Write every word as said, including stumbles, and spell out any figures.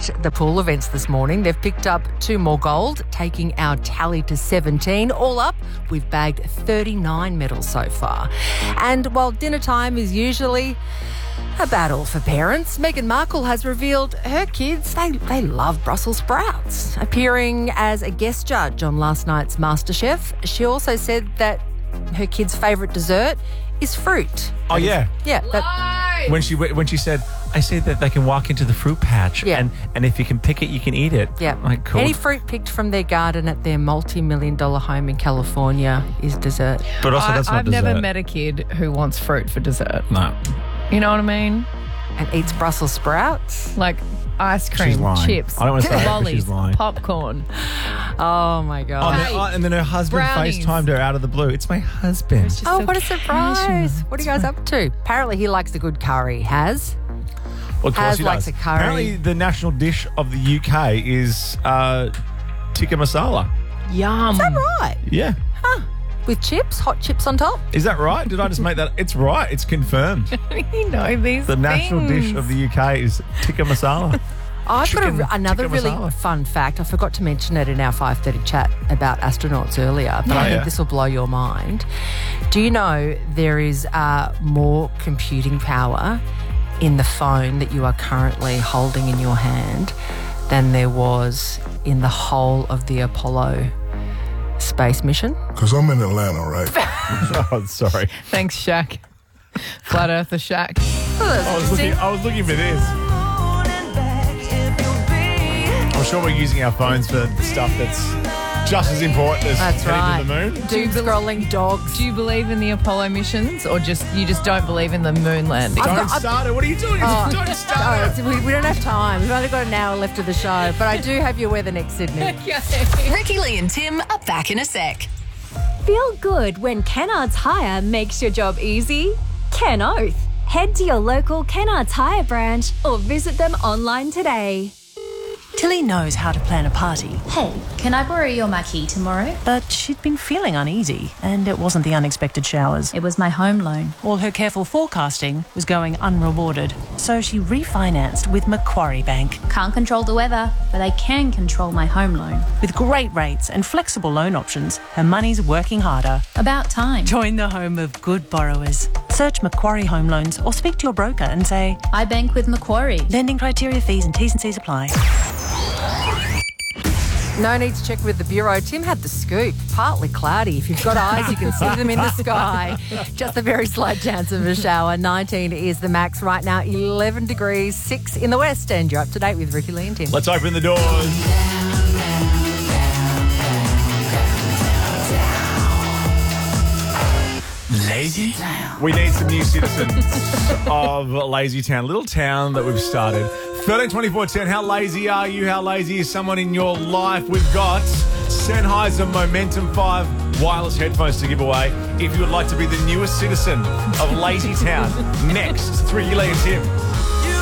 finished the pool events this morning. They've picked up two more gold, taking our tally to seventeen. All up, we've bagged thirty-nine medals so far. And while dinner time is usually a battle for parents, Meghan Markle has revealed her kids, they, they love Brussels sprouts. Appearing as a guest judge on last night's MasterChef, she also said that her kids' favourite dessert is fruit. Oh, yeah. Yeah. That, when she when she said, I said that they can walk into the fruit patch Yeah. and, and if you can pick it, you can eat it. yeah. Like, cool. Any fruit picked from their garden at their multi-million dollar home in California is dessert. But also, I, that's not I've dessert. never met a kid who wants fruit for dessert. No. You know what I mean? And eats Brussels sprouts. Like ice She's cream, lying. chips, I don't want to say it, but lollies, she's lying. popcorn. Oh, my Oh, God. and, then, oh, and then her husband brownies. FaceTimed her out of the blue. It's my husband. Just Oh, so what a casual. surprise. What are you guys up to? Apparently he likes a good curry. Has? Well, of course Has he likes does. a curry. Apparently, the national dish of the U K is uh, tikka masala. Yum. Is that right? Yeah. With chips? Hot chips on top? Is that right? Did I just make that? It's right. It's confirmed. You know these The national things. dish of the U K is tikka masala. I've Chicken- got a, another tikka really masala. fun fact. I forgot to mention it in our five thirty chat about astronauts earlier, but Oh, I think yeah. this will blow your mind. Do you know there is uh, more computing power in the phone that you are currently holding in your hand than there was in the whole of the Apollo space mission? Because I'm in Atlanta, right? Oh, sorry. Thanks, Shaq. Flat Earther Shaq. I was looking. I was looking for this. I'm sure we're using our phones for stuff that's just as important as That's heading right. to the moon. Doom scrolling dogs. Do you believe in the Apollo missions, or just you just don't believe in the moon landing? I've Don't got- start it. What are you doing? Oh, Don't oh, start it. it's- we, we don't have time. We've only got an hour left of the show, but I do have your weather next, Sydney. Ricky, Lee and Tim are back in a sec. Feel good when Kennards Hire makes your job easy? Ken Oath. Head to your local Kennards Hire branch or visit them online today. Tilly knows how to plan a party, Hey, can I borrow your marquee tomorrow? but she'd been feeling uneasy, and it wasn't the unexpected showers. It was my home loan. All her careful forecasting was going unrewarded, so she refinanced with Macquarie Bank. Can't control the weather, but I can control my home loan. With great rates and flexible loan options, her money's working harder. About time. Join the home of good borrowers. Search Macquarie Home Loans or speak to your broker and say, I bank with Macquarie. lending criteria, fees and T's and C's apply. No need to check with the Bureau. Tim had the scoop. Partly cloudy. If you've got eyes, you can see them in the sky. Just a very slight chance of a shower. nineteen is the max right now. eleven degrees, six in the west. And you're up to date with Ricky, Lee and Tim. Let's open the doors. Lazy Town. We need some new citizens of Lazy Town, little town that we've started. thirteen twenty-four ten, how lazy are you? How lazy is someone in your life? We've got Sennheiser Momentum five wireless headphones to give away. If you would like to be the newest citizen of Lazy Town, next, it's Ricky, Lee and Tim.